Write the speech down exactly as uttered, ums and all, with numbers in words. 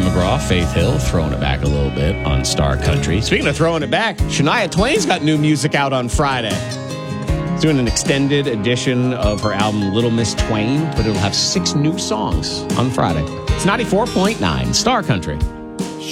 McGraw, Faith Hill, throwing it back a little bit on Star Country. Speaking of throwing it back, Shania Twain's got new music out on Friday. She's doing an extended edition of her album Little Miss Twain, but it'll have six new songs on Friday. It's ninety-four point nine Star Country.